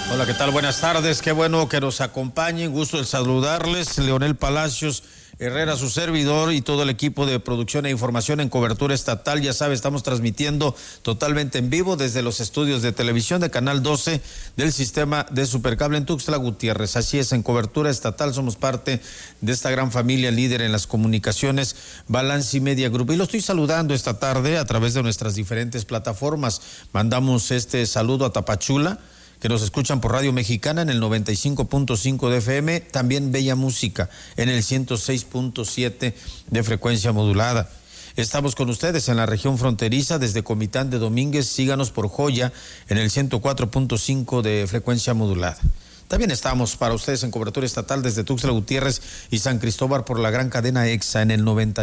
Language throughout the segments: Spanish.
Hola, ¿qué tal? Buenas tardes, qué bueno que nos acompañen, gusto de saludarles. Leonel Palacios Herrera, su servidor, y todo el equipo de producción e información en cobertura estatal. Ya sabe, estamos transmitiendo totalmente en vivo desde los estudios de televisión de Canal 12 del sistema de Supercable en Tuxtla Gutiérrez. Así es, en cobertura estatal somos parte de esta gran familia líder en las comunicaciones, Balance Media Group. Y lo estoy saludando esta tarde a través de nuestras diferentes plataformas. Mandamos este saludo a Tapachula, que nos escuchan por Radio Mexicana en el 95.5 de FM, también Bella Música en el 106.7 de frecuencia modulada. Estamos con ustedes en la región fronteriza desde Comitán de Domínguez, síganos por Joya en el 104.5 de frecuencia modulada. También estamos para ustedes en cobertura estatal desde Tuxtla Gutiérrez y San Cristóbal por la gran cadena EXA en el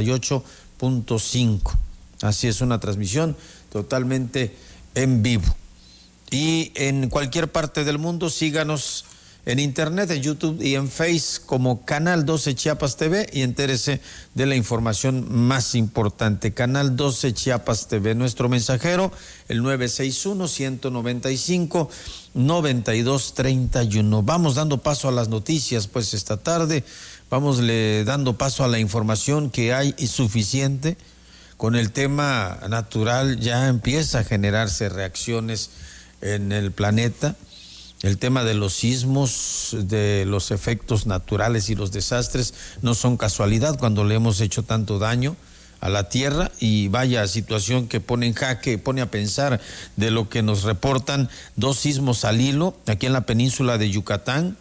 98.5. Así es, una transmisión totalmente en vivo. Y en cualquier parte del mundo, síganos en internet, en YouTube y en Face como Canal 12 Chiapas TV y entérese de la información más importante. Canal 12 Chiapas TV, nuestro mensajero, el 961-195-9231. Vamos dando paso a las noticias, pues esta tarde vamos dando paso a la información que hay suficiente. Con el tema natural ya empieza a generarse reacciones en el planeta. El tema de los sismos, de los efectos naturales y los desastres no son casualidad cuando le hemos hecho tanto daño a la tierra, y vaya situación que pone en jaque, pone a pensar de lo que nos reportan 2 sismos al hilo aquí en la península de Yucatán.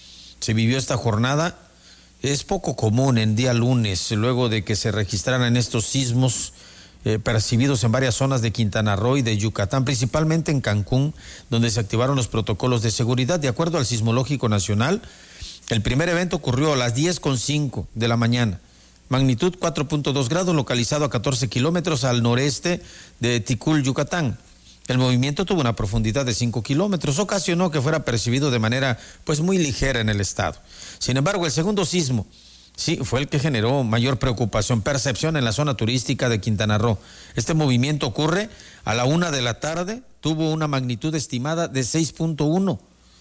Se vivió esta jornada. Es poco común en día lunes, luego de que se registraran estos sismos percibidos en varias zonas de Quintana Roo y de Yucatán, principalmente en Cancún, donde se activaron los protocolos de seguridad. De acuerdo al Sismológico Nacional, el primer evento ocurrió a las 10:05 de la mañana, magnitud 4.2 grados, localizado a 14 kilómetros al noreste de Ticul, Yucatán. El movimiento tuvo una profundidad de 5 kilómetros, ocasionó que fuera percibido de manera pues muy ligera en el estado. Sin embargo, el segundo sismo sí fue el que generó mayor percepción en la zona turística de Quintana Roo. Este movimiento ocurre a la 1 de la tarde, tuvo una magnitud estimada de 6.1,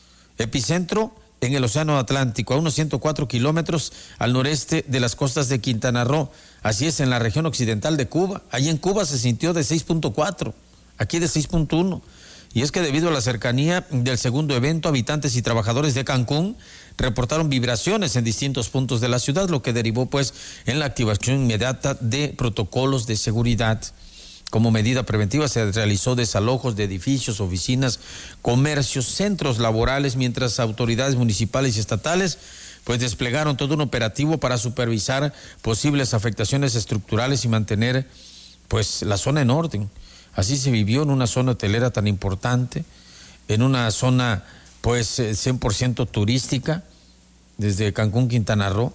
epicentro en el Océano Atlántico, a unos 104 kilómetros al noreste de las costas de Quintana Roo. Así es, en la región occidental de Cuba. Allí en Cuba se sintió de 6.4, aquí de 6.1. Y es que debido a la cercanía del segundo evento, habitantes y trabajadores de Cancún reportaron vibraciones en distintos puntos de la ciudad, lo que derivó pues en la activación inmediata de protocolos de seguridad. Como medida preventiva se realizó desalojos de edificios, oficinas, comercios, centros laborales, mientras autoridades municipales y estatales pues desplegaron todo un operativo para supervisar posibles afectaciones estructurales y mantener pues la zona en orden. Así se vivió en una zona hotelera tan importante, en una zona pues 100% turística, desde Cancún, Quintana Roo,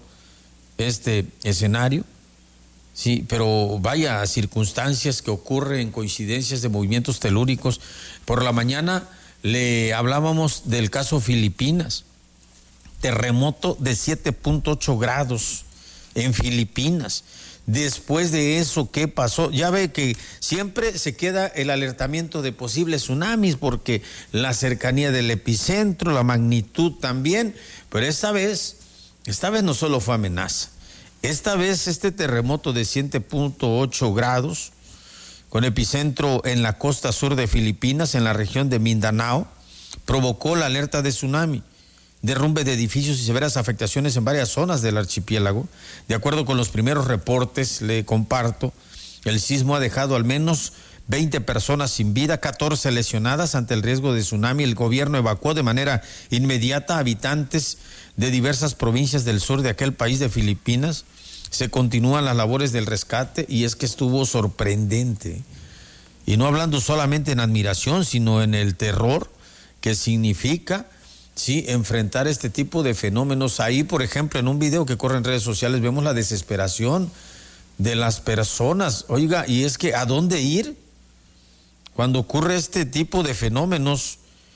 este escenario. Sí, pero vaya circunstancias que ocurren, coincidencias de movimientos telúricos. Por la mañana le hablábamos del caso Filipinas, terremoto de 7.8 grados en Filipinas. Después de eso, ¿qué pasó? Ya ve que siempre se queda el alertamiento de posibles tsunamis porque la cercanía del epicentro, la magnitud también, pero esta vez no solo fue amenaza. Esta vez este terremoto de 7.8 grados, con epicentro en la costa sur de Filipinas, en la región de Mindanao, provocó la alerta de tsunami, derrumbe de edificios y severas afectaciones en varias zonas del archipiélago. De acuerdo con los primeros reportes, le comparto, el sismo ha dejado al menos 20 personas sin vida, 14 lesionadas. Ante el riesgo de tsunami, el gobierno evacuó de manera inmediata a habitantes de diversas provincias del sur de aquel país de Filipinas. Se continúan las labores del rescate y es que estuvo sorprendente. Y no hablando solamente en admiración, sino en el terror que significa sí, enfrentar este tipo de fenómenos. Ahí, por ejemplo, en un video que corre en redes sociales, vemos la desesperación de las personas. Oiga, y es que ¿a dónde ir cuando ocurre este tipo de fenómenos?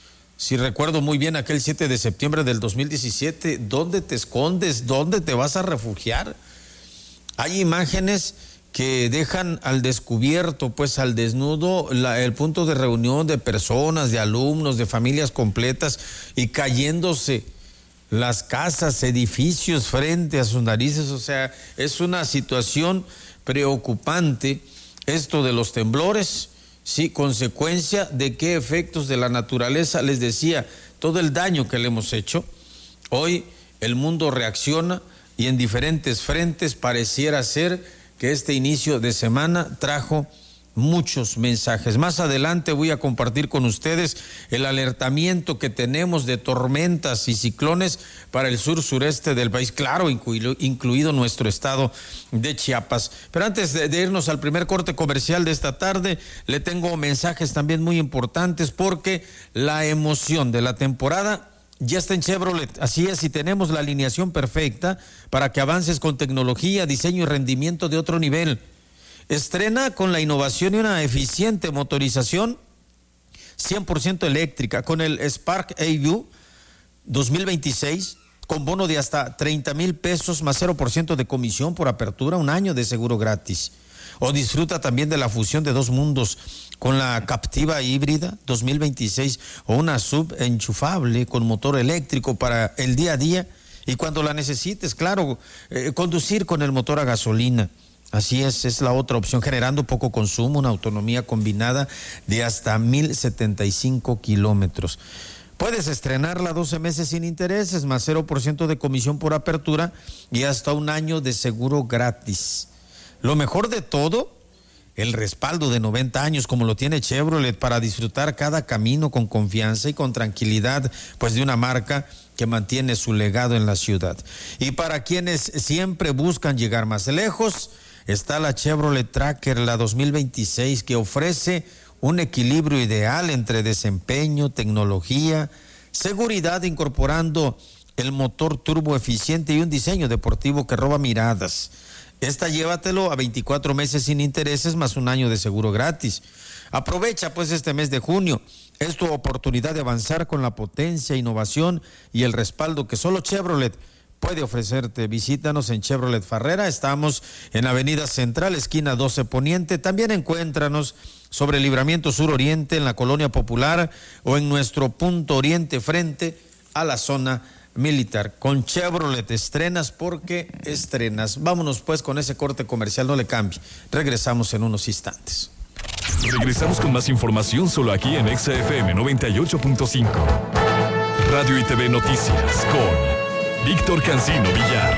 Si recuerdo muy bien aquel 7 de septiembre del 2017, ¿dónde te escondes? ¿Dónde te vas a refugiar? Hay imágenes que dejan al descubierto, pues al desnudo, el punto de reunión de personas, de alumnos, de familias completas, y cayéndose las casas, edificios frente a sus narices. O sea, es una situación preocupante esto de los temblores, sí, consecuencia de qué efectos de la naturaleza. Les decía, todo el daño que le hemos hecho. Hoy el mundo reacciona y en diferentes frentes pareciera ser que este inicio de semana trajo muchos mensajes. Más adelante voy a compartir con ustedes el alertamiento que tenemos de tormentas y ciclones para el sur-sureste del país, claro, incluido nuestro estado de Chiapas. Pero antes de irnos al primer corte comercial de esta tarde, le tengo mensajes también muy importantes, porque la emoción de la temporada ya está en Chevrolet. Así es, y tenemos la alineación perfecta para que avances con tecnología, diseño y rendimiento de otro nivel. Estrena con la innovación y una eficiente motorización 100% eléctrica con el Spark AU 2026, con bono de hasta 30,000 pesos más 0% de comisión por apertura, 1 año de seguro gratis. O disfruta también de la fusión de dos mundos con la Captiva híbrida 2026 o una sub enchufable con motor eléctrico para el día a día y cuando la necesites, claro, conducir con el motor a gasolina. Así es la otra opción, generando poco consumo, una autonomía combinada de hasta 1,075 kilómetros. Puedes estrenarla 12 meses sin intereses, más 0% de comisión por apertura y hasta 1 año de seguro gratis. Lo mejor de todo, el respaldo de 90 años como lo tiene Chevrolet para disfrutar cada camino con confianza y con tranquilidad, pues de una marca que mantiene su legado en la ciudad. Y para quienes siempre buscan llegar más lejos, está la Chevrolet Tracker, la 2026, que ofrece un equilibrio ideal entre desempeño, tecnología, seguridad, incorporando el motor turbo eficiente y un diseño deportivo que roba miradas. Esta llévatelo a 24 meses sin intereses más 1 año de seguro gratis. Aprovecha pues este mes de junio. Es tu oportunidad de avanzar con la potencia, innovación y el respaldo que solo Chevrolet puede ofrecerte. Visítanos en Chevrolet Farrera. Estamos en Avenida Central, esquina 12 Poniente. También encuéntranos sobre Libramiento Sur Oriente en la Colonia Popular o en nuestro punto oriente frente a la zona militar. Con Chevrolet estrenas porque estrenas. Vámonos pues con ese corte comercial, no le cambie. Regresamos en unos instantes. Regresamos con más información solo aquí en XFM 98.5. Radio y TV Noticias con Víctor Cancino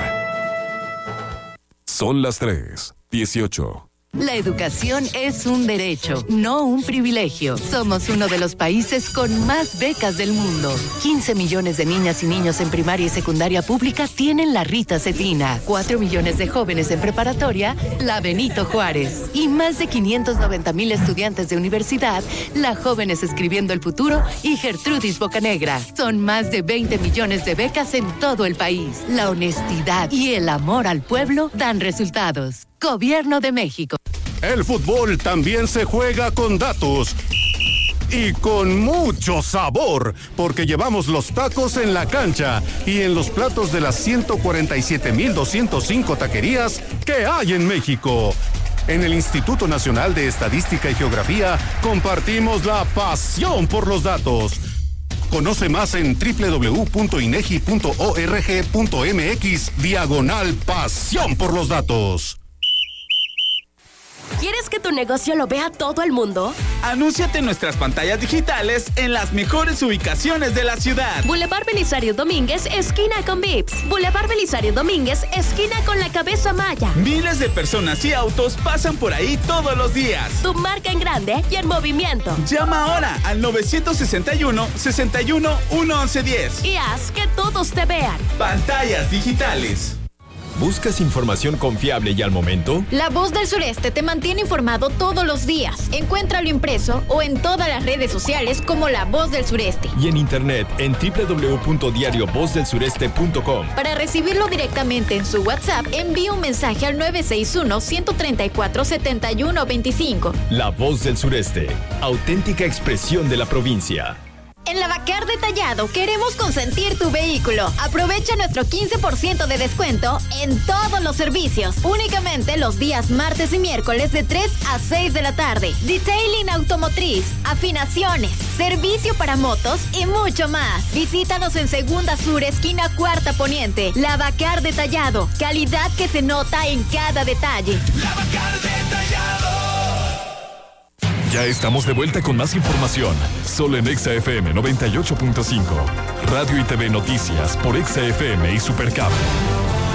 Villar. Son las 3:18. La educación es un derecho, no un privilegio. Somos uno de los países con más becas del mundo. 15 millones de niñas y niños en primaria y secundaria pública tienen la Rita Cetina. 4 millones de jóvenes en preparatoria, la Benito Juárez. Y más de 590,000 estudiantes de universidad, la Jóvenes Escribiendo el Futuro y Gertrudis Bocanegra. Son más de 20 millones de becas en todo el país. La honestidad y el amor al pueblo dan resultados. Gobierno de México. El fútbol también se juega con datos y con mucho sabor, porque llevamos los tacos en la cancha y en los platos de las 147,205 taquerías que hay en México. En el Instituto Nacional de Estadística y Geografía compartimos la pasión por los datos. Conoce más en www.inegi.org.mx/pasión por los datos. ¿Quieres que tu negocio lo vea todo el mundo? Anúnciate en nuestras pantallas digitales en las mejores ubicaciones de la ciudad. Boulevard Belisario Domínguez, esquina con Vips. Boulevard Belisario Domínguez, esquina con la Cabeza Maya. Miles de personas y autos pasan por ahí todos los días. Tu marca en grande y en movimiento. Llama ahora al 961-61-11110 y haz que todos te vean. Pantallas digitales. ¿Buscas información confiable y al momento? La Voz del Sureste te mantiene informado todos los días. Encuéntralo impreso o en todas las redes sociales como La Voz del Sureste. Y en internet en www.diariovozdelsureste.com. Para recibirlo directamente en su WhatsApp, envíe un mensaje al 961-134-7125. La Voz del Sureste, auténtica expresión de la provincia. En Lavacar Detallado queremos consentir tu vehículo. Aprovecha nuestro 15% de descuento en todos los servicios. Únicamente los días martes y miércoles de 3 a 6 de la tarde. Detailing automotriz, afinaciones, servicio para motos y mucho más. Visítanos en Segunda Sur, esquina Cuarta Poniente. Lavacar Detallado. Calidad que se nota en cada detalle. Lavacar Detallado. Ya estamos de vuelta con más información, solo en Exa FM 98.5. Radio y TV Noticias por Exa FM y Supercable.